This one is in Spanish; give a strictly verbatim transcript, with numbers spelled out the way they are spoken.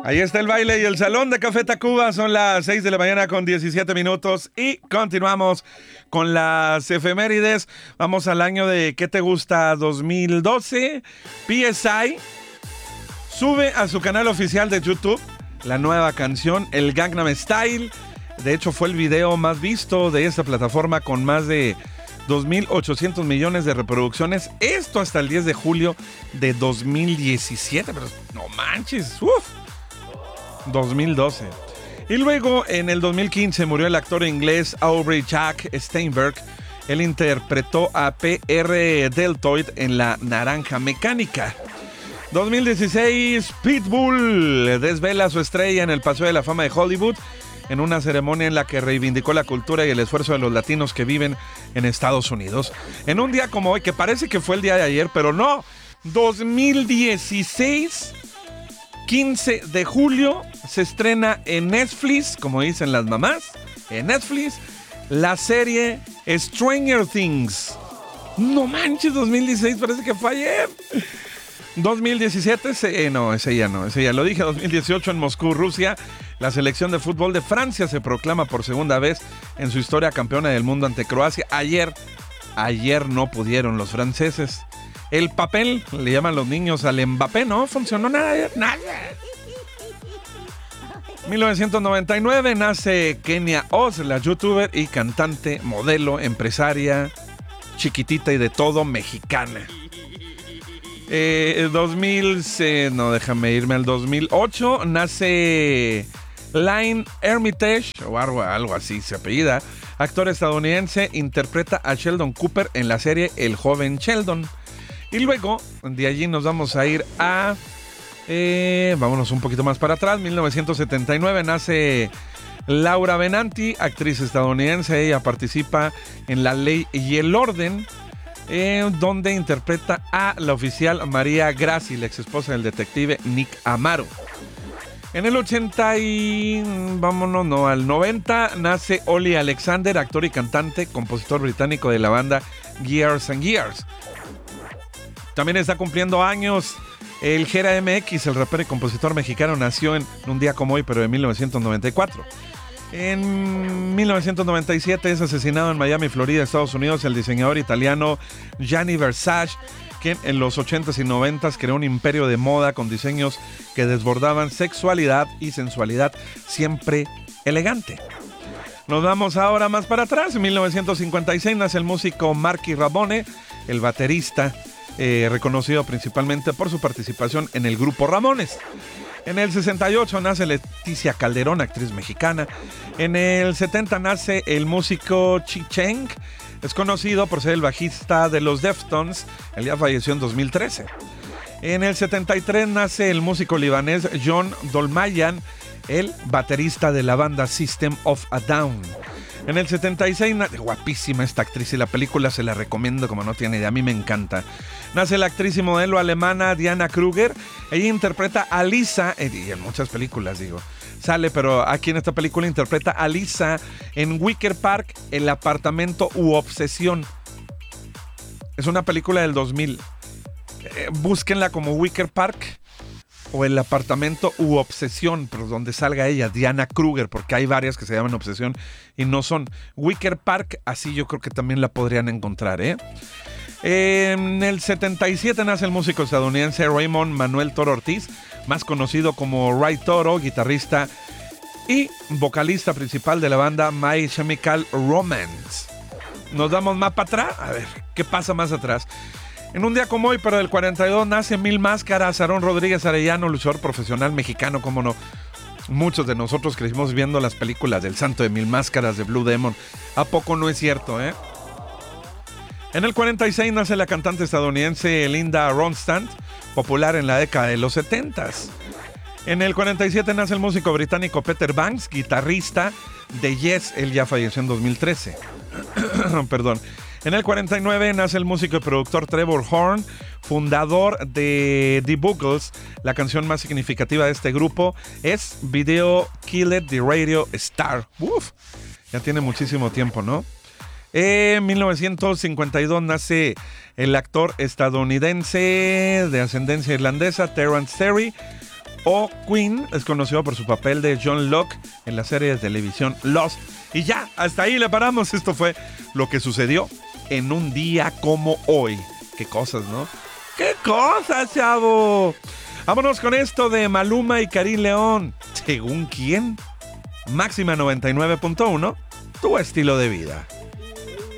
Ahí está el baile y el salón de Café Tacuba. Son las seis de la mañana con diecisiete minutos y continuamos con las efemérides. Vamos al año de, ¿qué te gusta? dos mil doce. P S I sube a su canal oficial de YouTube la nueva canción, el Gangnam Style. De hecho, fue el video más visto de esta plataforma con más de dos mil ochocientos millones de reproducciones. Esto hasta el diez de julio de dos mil diecisiete. Pero no manches, uff. dos mil doce. Y luego, en el dos mil quince, murió el actor inglés Aubrey Jack Steinberg. Él interpretó a P R Deltoid en La Naranja Mecánica. dos mil dieciséis, Pitbull desvela su estrella en el Paseo de la Fama de Hollywood en una ceremonia en la que reivindicó la cultura y el esfuerzo de los latinos que viven en Estados Unidos. En un día como hoy, que parece que fue el día de ayer, pero no, dos mil dieciséis, quince de julio, se estrena en Netflix, como dicen las mamás, en Netflix, la serie Stranger Things. No manches, dos mil dieciséis, parece que fue ayer. dos mil diecisiete, eh, no, ese ya no, ese ya lo dije. dos mil dieciocho, en Moscú, Rusia, la selección de fútbol de Francia se proclama por segunda vez en su historia campeona del mundo ante Croacia. Ayer, ayer no pudieron los franceses. El papel, le llaman los niños al Mbappé, no funcionó nada, nada. mil novecientos noventa y nueve, nace Kenia Oz, la youtuber y cantante, modelo, empresaria, chiquitita y de todo, mexicana. Eh, dos mil, eh, no, déjame irme al dos mil ocho, nace Lynn Hermitage, o algo, algo así se apellida, actor estadounidense, interpreta a Sheldon Cooper en la serie El Joven Sheldon. Y luego, de allí nos vamos a ir a, eh, vámonos un poquito más para atrás, mil novecientos setenta y nueve, nace Laura Benanti, actriz estadounidense. Ella participa en La Ley y el Orden, Eh, donde interpreta a la oficial María Grassi, la ex esposa del detective Nick Amaro. En el ochenta y... vámonos, no, al noventa, nace Olly Alexander, actor y cantante, compositor británico de la banda Years and Years. También está cumpliendo años el Jera M X, el rapero y compositor mexicano, nació en un día como hoy, pero de mil novecientos noventa y cuatro. En mil novecientos noventa y siete es asesinado en Miami, Florida, Estados Unidos, el diseñador italiano Gianni Versace, quien en los ochentas y noventas creó un imperio de moda con diseños que desbordaban sexualidad y sensualidad, siempre elegante. Nos vamos ahora más para atrás. En mil novecientos cincuenta y seis nace el músico Marky Ramone, el baterista, eh, reconocido principalmente por su participación en el grupo Ramones. En el sesenta y ocho nace Leticia Calderón, actriz mexicana. En el setenta nace el músico Chi Cheng. Es conocido por ser el bajista de los Deftones. Él ya falleció en dos mil trece. En el setenta y tres nace el músico libanés John Dolmayan, el baterista de la banda System of a Down. En el setenta y seis, guapísima esta actriz y la película se la recomiendo como no tiene idea, a mí me encanta. Nace la actriz y modelo alemana Diana Kruger. Ella interpreta a Lisa, y en muchas películas digo, sale, pero aquí en esta película interpreta a Lisa en Wicker Park, El apartamento u obsesión. Es una película del dos mil. Eh, búsquenla como Wicker Park o El apartamento u obsesión, pero donde salga ella, Diana Kruger, porque hay varias que se llaman obsesión y no son. Wicker Park, así yo creo que también la podrían encontrar, ¿eh? En el setenta y siete nace el músico estadounidense Raymond Manuel Toro Ortiz, más conocido como Ray Toro, guitarrista y vocalista principal de la banda My Chemical Romance. Nos damos más para atrás, a ver, ¿qué pasa más atrás? En un día como hoy, pero del cuarenta y dos, nace Mil Máscaras, Aarón Rodríguez Arellano, luchador profesional mexicano, cómo no. Muchos de nosotros crecimos viendo las películas del Santo de Mil Máscaras, de Blue Demon. ¿A poco no es cierto, eh? En el cuarenta y seis nace la cantante estadounidense Linda Ronstadt, popular en la década de los setentas. En el cuarenta y siete nace el músico británico Peter Banks, guitarrista de Yes, él ya falleció en dos mil trece. Perdón. En el cuarenta y nueve nace el músico y productor Trevor Horn, fundador de The Buggles. La canción más significativa de este grupo es Video Killed the Radio Star. Uf, ya tiene muchísimo tiempo, ¿no? En mil novecientos cincuenta y dos nace el actor estadounidense de ascendencia irlandesa Terence Terry, O'Quinn es conocido por su papel de John Locke en la serie de televisión Lost. Y ya, hasta ahí le paramos. Esto fue lo que sucedió en un día como hoy. Qué cosas, ¿no? ¡Qué cosas, chavo! Vámonos con esto de Maluma y Karim León. ¿Según quién? Máxima noventa y nueve punto uno, tu estilo de vida.